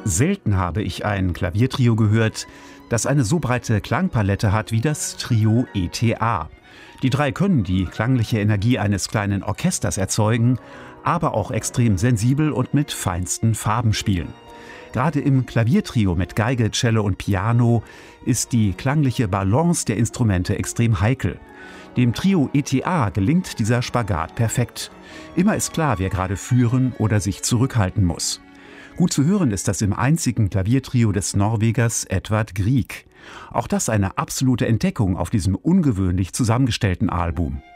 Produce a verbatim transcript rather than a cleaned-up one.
Selten habe ich ein Klaviertrio gehört, das eine so breite Klangpalette hat wie das Trio E T A. Die drei können die klangliche Energie eines kleinen Orchesters erzeugen, aber auch extrem sensibel und mit feinsten Farben spielen. Gerade im Klaviertrio mit Geige, Cello und Piano ist die klangliche Balance der Instrumente extrem heikel. Dem Trio E T A gelingt dieser Spagat perfekt. Immer ist klar, wer gerade führen oder sich zurückhalten muss. Gut zu hören ist das im einzigen Klaviertrio des Norwegers Edvard Grieg. Auch das eine absolute Entdeckung auf diesem ungewöhnlich zusammengestellten Album.